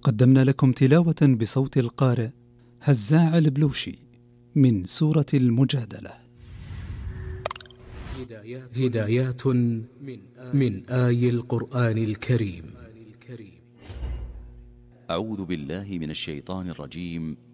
قدمنا لكم تلاوة بصوت القارئ هزاع البلوشي من سورة المجادلة. هدايات من آي القرآن الكريم. أعوذ بالله من الشيطان الرجيم.